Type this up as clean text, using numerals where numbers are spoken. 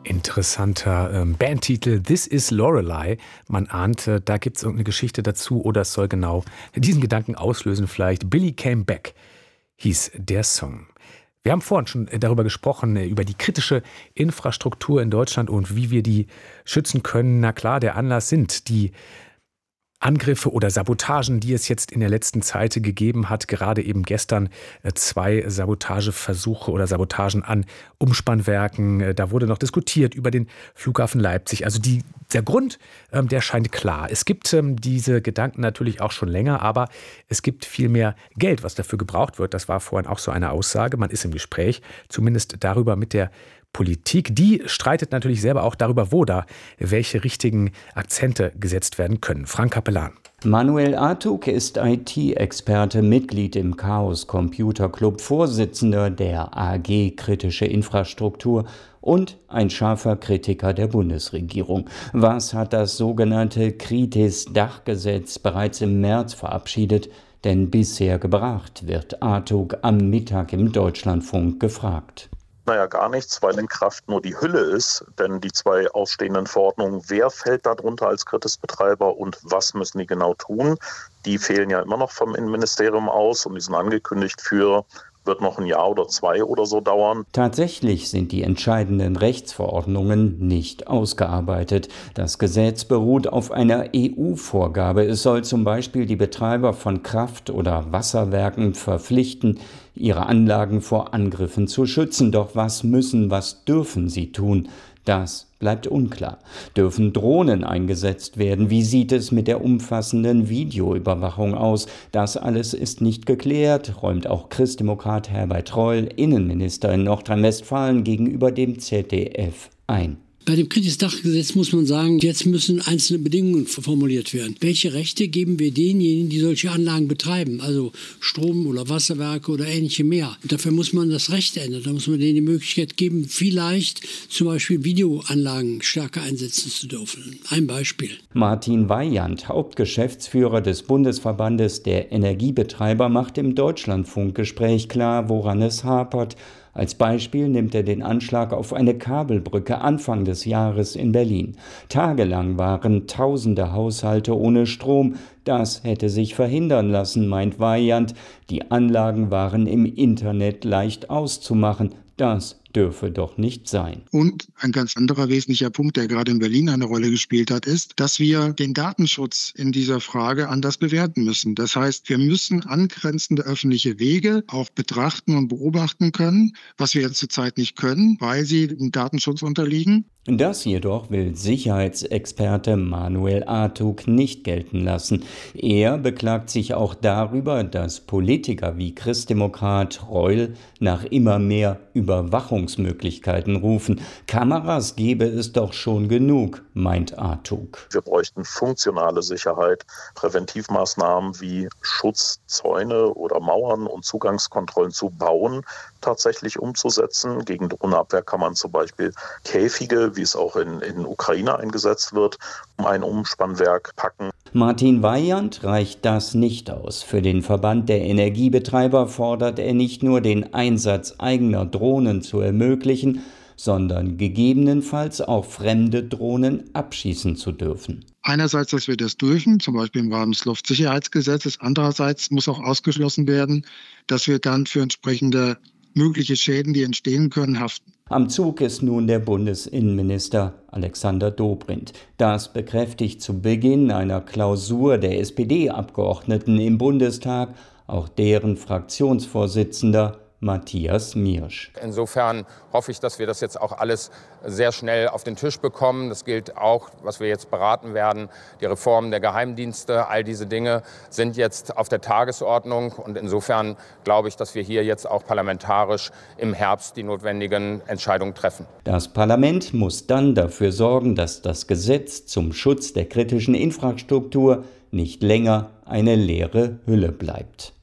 Interessanter Bandtitel, This is Lorelei. Man ahnte, da gibt es irgendeine Geschichte dazu oder es soll genau diesen Gedanken auslösen vielleicht. Billy Came Back hieß der Song. Wir haben vorhin schon darüber gesprochen, über die kritische Infrastruktur in Deutschland und wie wir die schützen können. Na klar, der Anlass sind die Angriffe oder Sabotagen, die es jetzt in der letzten Zeit gegeben hat. Gerade eben gestern 2 Sabotageversuche oder Sabotagen an Umspannwerken. Da wurde noch diskutiert über den Flughafen Leipzig. Also der Grund, der scheint klar. Es gibt diese Gedanken natürlich auch schon länger, aber es gibt viel mehr Geld, was dafür gebraucht wird. Das war vorhin auch so eine Aussage. Man ist im Gespräch, zumindest darüber mit der Politik. Die streitet natürlich selber auch darüber, wo da welche richtigen Akzente gesetzt werden können. Frank Capellan. Manuel Artuk ist IT-Experte, Mitglied im Chaos Computer Club, Vorsitzender der AG Kritische Infrastruktur und ein scharfer Kritiker der Bundesregierung. Was hat das sogenannte Kritis-Dachgesetz bereits im März verabschiedet? Denn bisher gebracht, wird Artuk am Mittag im Deutschlandfunk gefragt. Naja, gar nichts, weil in Kraft nur die Hülle ist, denn die 2 ausstehenden Verordnungen, wer fällt darunter als Kritisbetreiber und was müssen die genau tun, die fehlen ja immer noch vom Innenministerium aus und die sind angekündigt wird noch ein Jahr oder 2 oder so dauern. Tatsächlich sind die entscheidenden Rechtsverordnungen nicht ausgearbeitet. Das Gesetz beruht auf einer EU-Vorgabe. Es soll zum Beispiel die Betreiber von Kraft- oder Wasserwerken verpflichten, ihre Anlagen vor Angriffen zu schützen. Doch was dürfen sie tun? Das bleibt unklar. Dürfen Drohnen eingesetzt werden? Wie sieht es mit der umfassenden Videoüberwachung aus? Das alles ist nicht geklärt, räumt auch Christdemokrat Herbert Reul, Innenminister in Nordrhein-Westfalen, gegenüber dem ZDF ein. Bei dem Kritis-Dachgesetz muss man sagen, jetzt müssen einzelne Bedingungen formuliert werden. Welche Rechte geben wir denjenigen, die solche Anlagen betreiben, also Strom- oder Wasserwerke oder ähnliche mehr? Und dafür muss man das Recht ändern. Da muss man denen die Möglichkeit geben, vielleicht zum Beispiel Videoanlagen stärker einsetzen zu dürfen. Ein Beispiel. Martin Weyand, Hauptgeschäftsführer des Bundesverbandes der Energiebetreiber, macht im Deutschlandfunkgespräch klar, woran es hapert. Als Beispiel nimmt er den Anschlag auf eine Kabelbrücke Anfang des Jahres in Berlin. Tagelang waren tausende Haushalte ohne Strom. Das hätte sich verhindern lassen, meint Weyand. Die Anlagen waren im Internet leicht auszumachen. Das dürfe doch nicht sein. Und ein ganz anderer wesentlicher Punkt, der gerade in Berlin eine Rolle gespielt hat, ist, dass wir den Datenschutz in dieser Frage anders bewerten müssen. Das heißt, wir müssen angrenzende öffentliche Wege auch betrachten und beobachten können, was wir zurzeit nicht können, weil sie dem Datenschutz unterliegen. Das jedoch will Sicherheitsexperte Manuel Artuk nicht gelten lassen. Er beklagt sich auch darüber, dass Politiker wie Christdemokrat Reul nach immer mehr Überwachungsmöglichkeiten rufen. Kameras gäbe es doch schon genug, meint Artuk. Wir bräuchten funktionale Sicherheit, Präventivmaßnahmen wie Schutzzäune oder Mauern und Zugangskontrollen zu bauen, tatsächlich umzusetzen. Gegen Drohnenabwehr kann man zum Beispiel Käfige, wie es auch in Ukraine eingesetzt wird, um ein Umspannwerk packen. Martin Weyand reicht das nicht aus. Für den Verband der Energiebetreiber fordert er nicht nur den Einsatz eigener Drohnen zu ermöglichen, sondern gegebenenfalls auch fremde Drohnen abschießen zu dürfen. Einerseits, dass wir das dürfen, zum Beispiel im Rahmen des Luftsicherheitsgesetzes. Andererseits muss auch ausgeschlossen werden, dass wir dann für entsprechende mögliche Schäden, die entstehen können, haften. Am Zug ist nun der Bundesinnenminister Alexander Dobrindt. Das bekräftigt zu Beginn einer Klausur der SPD-Abgeordneten im Bundestag auch deren Fraktionsvorsitzender Matthias Miersch. Insofern hoffe ich, dass wir das jetzt auch alles sehr schnell auf den Tisch bekommen. Das gilt auch, was wir jetzt beraten werden, die Reform der Geheimdienste. All diese Dinge sind jetzt auf der Tagesordnung. Und insofern glaube ich, dass wir hier jetzt auch parlamentarisch im Herbst die notwendigen Entscheidungen treffen. Das Parlament muss dann dafür sorgen, dass das Gesetz zum Schutz der kritischen Infrastruktur nicht länger eine leere Hülle bleibt.